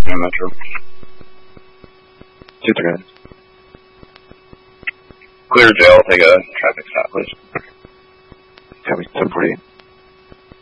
Virginia Metro. 2-3. Clear jail, take a traffic stop, please.